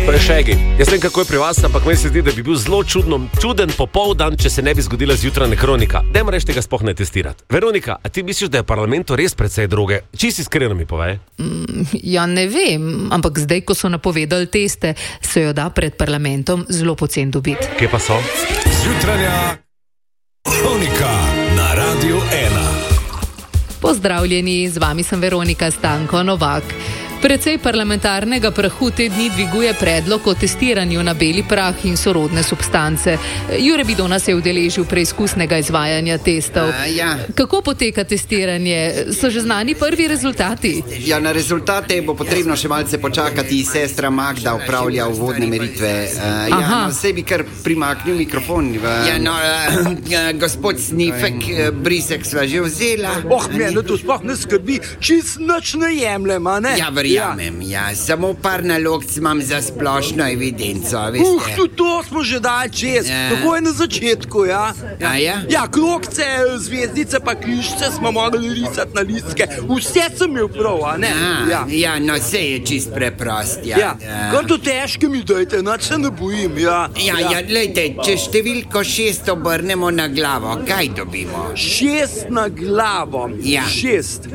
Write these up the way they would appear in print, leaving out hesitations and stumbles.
Prešegi. Jaz vem, kako je pri vas, ampak meni se zdi, da bi bil zelo čuden popoldan, če se ne bi zgodila zjutranja kronika. Dajmo reči, tega sploh ne testirati. Veronika, a ti misliš, da je v parlamentu res precej droge? Čisto iskreno mi povej. Ja, ne vem, ampak zdaj, ko so napovedali teste, se jo da pred parlamentom zelo poceni dobiti. Kje pa so? Zjutranja kronika na Radio 1. Pozdravljeni, z vami sem Veronika Stanko Novak. Precej parlamentarnega prahu te dni dviguje predlog o testiranju na beli prah in sorodne substance. Jure Bidona se je udeležil preizkusnega izvajanja testov. Kako poteka testiranje? So že znani prvi rezultati? Ja, na rezultate bo potrebno še malce počakati. Sestra Magda upravlja uvodne meritve. Sej bi kar primaknil mikrofon. Gospod Snifek, brisek sva že vzela. Mene to sploh ne skrbi, čist nič ne jemljem, a ne? Ja, verjamem, samo par nalog imam za splošno evidenco, veste. Tudi to smo že dali čez, tako je na začetku, ja. Ja, krogce, zvezdice pa križce smo mogli risati na listke, vse sem imel prav, a ne? Ja, no, vse je čist preprost, Kar to težke mi dajte, nič se ne bojim, glejte, če številko 6 obrnemo na glavo, kaj dobimo? 6 na glavo. Ja. 6.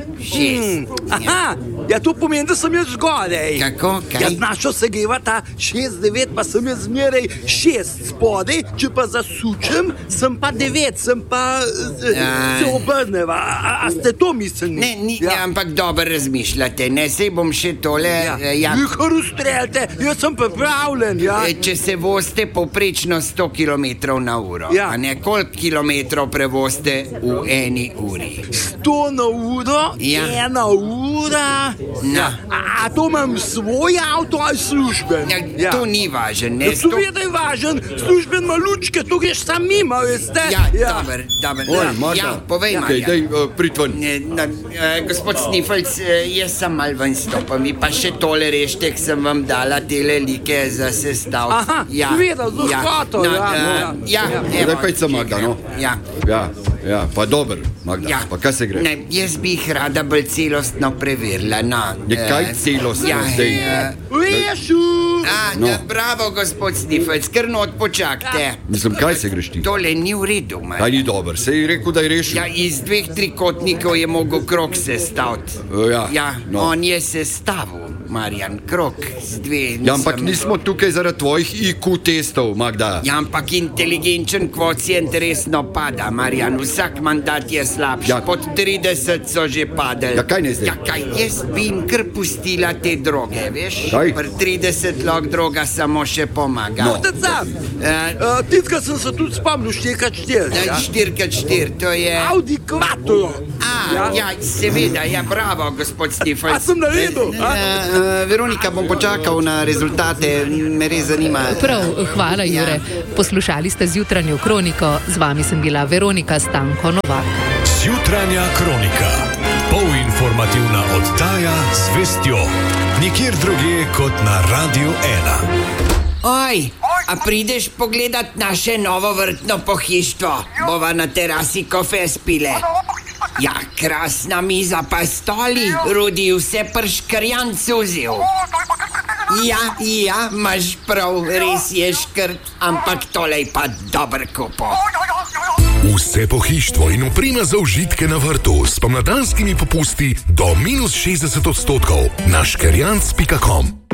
Ja, To pomeni, da sem jaz zgodaj. Kako? Kaj? Jaz našo se geva ta 6-9, pa sem jaz zmeraj 6 spodaj, če pa zasučem, sem pa 9, sem pa se obrneva. A ste to mislili? Ne, ampak dobro razmišljate, ne, sej bom še tole... Vi kar ustreljate, jaz sem pripravljen, Če se vozite povprečno 100 km na uro, a ne, koliko kilometrov prevozite v eni uri? 100 na uro, 1 ura... A to imam svoj avto ali služben? To ni važen, ne? To je, da je važen, služben ima lučke, to greš sam mimo, veste? Dober. Povej, Marjan. Daj, pritven. Gospod Snifelc, jaz sem mal ven stopam, vi pa še tole reštek sem vam dala tele like za sestav. Videl, z uškoto, Daj pejca, Magda, no? Ja, pa dober, Magda, pa kaj se gre? Ne, jaz bi jih rada bolj celostno preverila, Kaj celostno zdaj? Lešu! Bravo, gospod Snifelc, kar not počakajte. Mislim, kaj se greš ti? Tole ni v redu, Marjan. Kaj ni dober, se je rekel, da je rešil? Iz 2 trikotnikov je mogel krog sestaviti. On je sestavil, Marjan, krog z 2. Ampak nismo tukaj zaradi tvojih IQ testov, Magda. Ampak inteligenčen kvocient resno pada, Marjan, vsak mandat je slabši. Pod 30 so že padali. Kaj ne zdaj? Kaj, jaz bi jim kar pustila te droge, veš? Kaj? Pri 30 lok droga samo še pomaga. Titka sem se tudi spomnil, 4x4. 4x4, to je... Audi Quattro. Seveda, bravo, gospod Snifelc. A sem naredil? Veronika, bom počakal na rezultate, me res zanima. Prav, hvala, Jure. Poslušali ste zjutranjo kroniko, z vami sem bila Veronika Stanko Novak. Zjutranja kronika. Polinformativna oddaja z vestjo. Nikjer drugje kot na Radio 1. Oj, a prideš pogledat naše novo vrtno pohištvo? Bova na terasi kofe spile. Krasna miza pa stoli, Rudi vse prškrjan suzil. Imaš prav, res je škrt, ampak tole je pa dober kupo. Vse pohištvo in oprema za užitke na vrtu s pomladanskimi popusti do -60% na škerjanc.com.